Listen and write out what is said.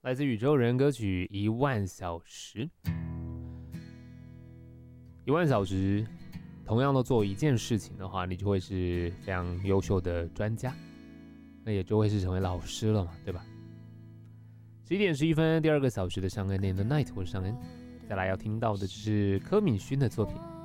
来自宇宙人歌曲《10000小时》。10000小时，同样的做一件事情的话，你就会是非常优秀的专家，那也就会是成为老师了嘛，对吧？11点11分，第二个小时的尚恩 in the night， 我是尚恩。再来要听到的就是柯敏勋的作品。